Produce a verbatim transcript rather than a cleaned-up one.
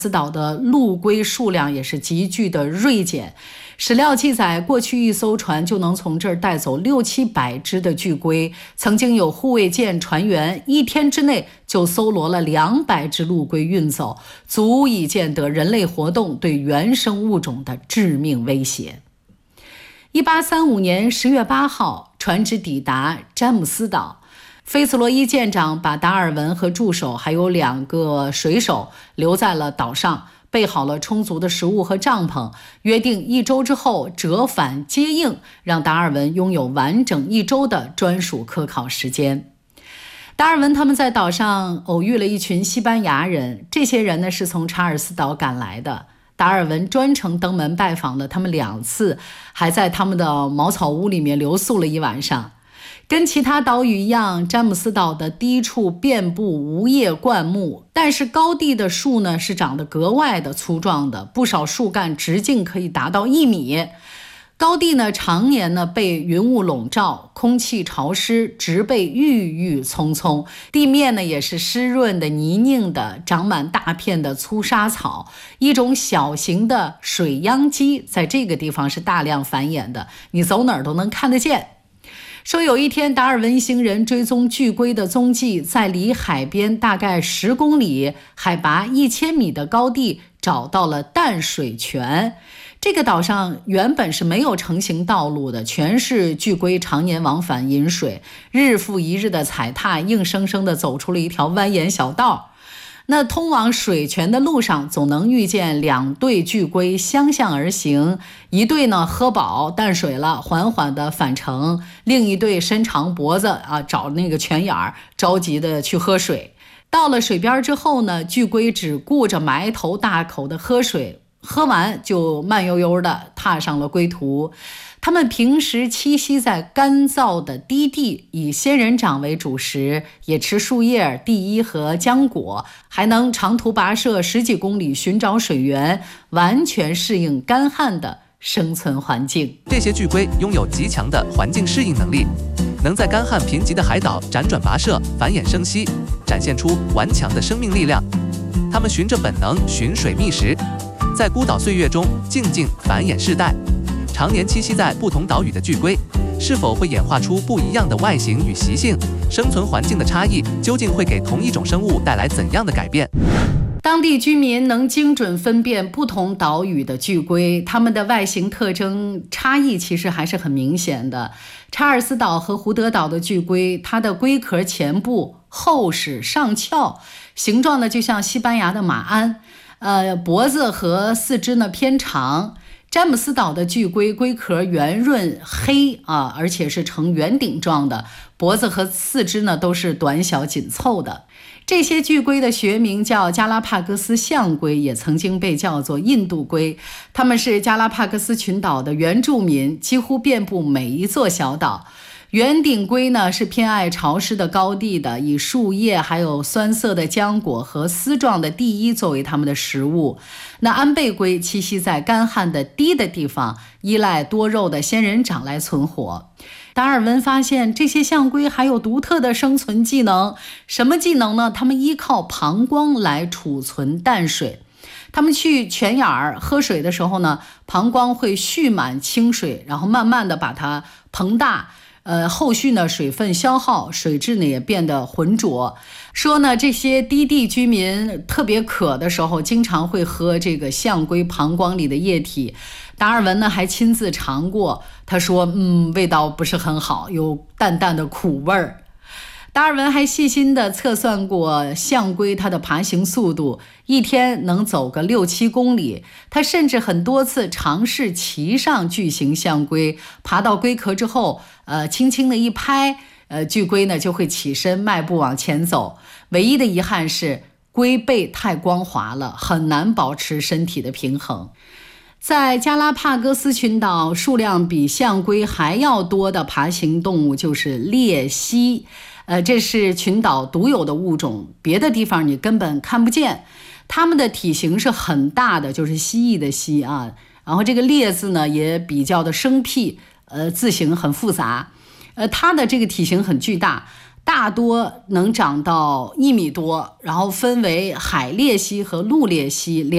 斯岛的陆龟数量也是急剧的锐减。史料记载，过去一艘船就能从这儿带走六七百只的巨龟。曾经有护卫舰船员一天之内就搜罗了两百只陆龟运走，足以见得人类活动对原生物种的致命威胁。一八三五年十月八号，船只抵达詹姆斯岛。菲茨罗伊舰长把达尔文和助手还有两个水手留在了岛上，备好了充足的食物和帐篷，约定一周之后折返接应，让达尔文拥有完整一周的专属科考时间。达尔文他们在岛上偶遇了一群西班牙人，这些人呢是从查尔斯岛赶来的。达尔文专程登门拜访了他们两次，还在他们的茅草屋里面留宿了一晚上。跟其他岛屿一样，詹姆斯岛的低处遍布无叶灌木，但是高地的树呢是长得格外的粗壮的，不少树干直径可以达到一米。高地呢常年呢被云雾笼罩，空气潮湿，植被郁郁葱葱，地面呢也是湿润的泥泞的，长满大片的粗沙草。一种小型的水秧鸡在这个地方是大量繁衍的，你走哪儿都能看得见。说有一天，达尔文一行人追踪巨龟的踪迹，在离海边大概十公里、海拔一千米的高地找到了淡水泉。这个岛上原本是没有成行道路的，全是巨龟常年往返饮水，日复一日的踩踏，硬生生的走出了一条蜿蜒小道。那通往水泉的路上，总能遇见两对巨龟相向而行，一对呢喝饱淡水了，缓缓地返程，另一对伸长脖子啊找那个泉眼儿，着急的去喝水。到了水边之后呢，巨龟只顾着埋头大口的喝水，喝完就慢悠悠地踏上了归途。他们平时栖息在干燥的低地，以仙人掌为主食，也吃树叶、地衣和浆果，还能长途跋涉十几公里寻找水源，完全适应干旱的生存环境。 这些巨龟拥有极强的环境适应能力，能在干旱贫瘠的海岛辗转跋涉，繁衍生息，展现出顽强的生命力量。它们循着本能寻水觅食，在孤岛岁月中静静繁衍世代。常年栖息在不同岛屿的巨龟，是否会演化出不一样的外形与习性？生存环境的差异究竟会给同一种生物带来怎样的改变？ 当地居民能精准分辨不同岛屿的巨龟，它们的外形特征差异其实还是很明显的。查尔斯岛和胡德岛的巨龟，它的龟壳前部厚实上翘，形状呢就像西班牙的马鞍，呃，脖子和四肢呢偏长。詹姆斯岛的巨龟龟壳圆润黑啊，而且是呈圆顶状的，脖子和四肢呢都是短小紧凑的。这些巨龟的学名叫加拉帕戈斯象龟，也曾经被叫做印度龟。它们是加拉帕戈斯群岛的原住民，几乎遍布每一座小岛。圆顶龟呢是偏爱潮湿的高地的，以树叶还有酸涩的浆果和丝状的地衣作为它们的食物。那安倍龟栖息在干旱的低的地方，依赖多肉的仙人掌来存活。达尔文发现这些象龟还有独特的生存技能，什么技能呢？它们依靠膀胱来储存淡水。他们去泉眼儿喝水的时候呢，膀胱会蓄满清水，然后慢慢的把它膨大。呃，后续呢，水分消耗，水质呢也变得浑浊。说呢，这些低地居民特别渴的时候，经常会喝这个象龟膀胱里的液体。达尔文呢还亲自尝过，他说，嗯，味道不是很好，有淡淡的苦味儿。达尔文还细心地测算过象龟它的爬行速度，一天能走个六七公里。他甚至很多次尝试骑上巨型象龟，爬到龟壳之后，呃，轻轻的一拍，呃，巨龟呢就会起身迈步往前走。唯一的遗憾是龟背太光滑了，很难保持身体的平衡。在加拉帕戈斯群岛，数量比象龟还要多的爬行动物就是鬣蜥。呃，这是群岛独有的物种，别的地方你根本看不见。它们的体型是很大的，就是蜥蜴的蜥啊。然后这个鬣字呢也比较的生僻，呃，字形很复杂。呃，它的这个体型很巨大，大多能长到一米多，然后分为海鬣蜥和陆鬣蜥两